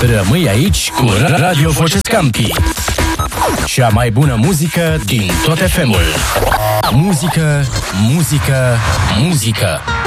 Rămâi aici cu Radio Voce Scampi. Cea mai bună muzică din tot FM-ul. Muzică, muzică, muzică.